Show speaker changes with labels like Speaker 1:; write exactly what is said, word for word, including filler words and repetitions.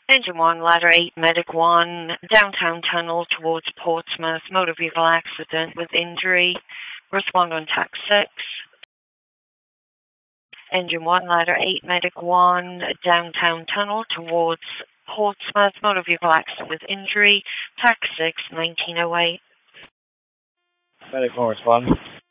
Speaker 1: Engine one, ladder eight, medic one, downtown tunnel towards Portsmouth, motor vehicle accident with injury. Respond on tax six. Engine one, ladder eight, medic one, downtown tunnel towards Portsmouth, motor vehicle accident with injury. Tax six, nineteen oh eight.
Speaker 2: Medic one, respond.